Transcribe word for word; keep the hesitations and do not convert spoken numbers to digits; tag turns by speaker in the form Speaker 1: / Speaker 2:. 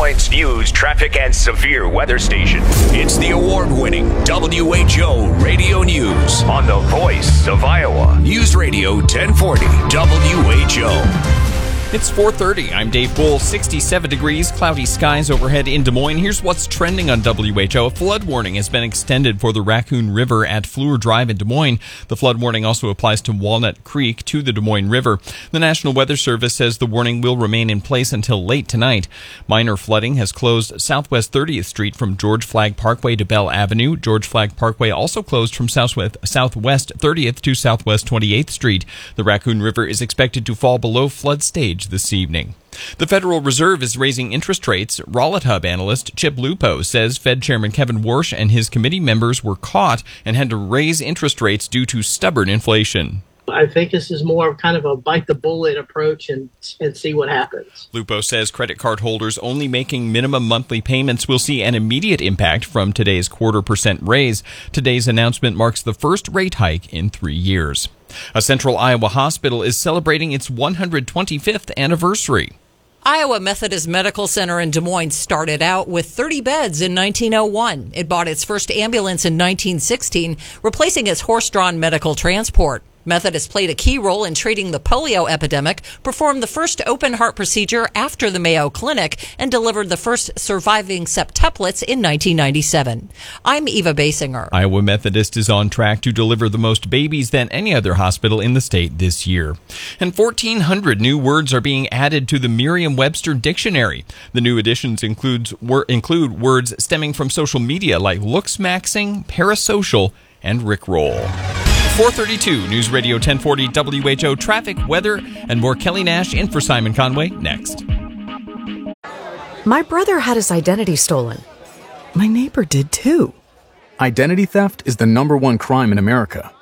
Speaker 1: Moines news, traffic, and severe weather station.
Speaker 2: It's the award-winning W H O Radio News
Speaker 1: on the Voice of Iowa.
Speaker 2: News Radio ten forty W H O.
Speaker 3: It's four thirty. I'm Dave Bull. sixty-seven degrees, cloudy skies overhead in Des Moines. Here's what's trending on W H O. A flood warning has been extended for the Raccoon River at Fleur Drive in Des Moines. The flood warning also applies to Walnut Creek to the Des Moines River. The National Weather Service says the warning will remain in place until late tonight. Minor flooding has closed Southwest thirtieth Street from George Flagg Parkway to Bell Avenue. George Flagg Parkway also closed from Southwest, Southwest thirtieth to Southwest twenty-eighth Street. The Raccoon River is expected to fall below flood stage this evening. The Federal Reserve is raising interest rates. Rowlett Hub analyst Chip Lupo says Fed Chairman Kevin Warsh and his committee members were caught and had to raise interest rates due to stubborn inflation.
Speaker 4: I think this is more of kind of a bite the bullet approach and and see what happens.
Speaker 3: Lupo says credit card holders only making minimum monthly payments will see an immediate impact from today's quarter percent raise. Today's announcement marks the first rate hike in three years. A Central Iowa hospital is celebrating its one hundred twenty-fifth anniversary.
Speaker 5: Iowa Methodist Medical Center in Des Moines started out with thirty beds in nineteen oh one. It bought its first ambulance in nineteen sixteen, replacing its horse-drawn medical transport. Methodist played a key role in treating the polio epidemic, performed the first open heart procedure after the Mayo Clinic, and delivered the first surviving septuplets in nineteen ninety-seven. I'm Eva Basinger.
Speaker 3: Iowa Methodist is on track to deliver the most babies than any other hospital in the state this year. And fourteen hundred new words are being added to the Merriam-Webster dictionary. The new additions includes, wor- include words stemming from social media like looks-maxing, parasocial, and rickroll. four thirty-two, News Radio ten forty W H O traffic, weather, and more. Kelly Nash in for Simon Conway next.
Speaker 6: My brother had his identity stolen.
Speaker 7: My neighbor did too.
Speaker 8: Identity theft is the number one crime in America,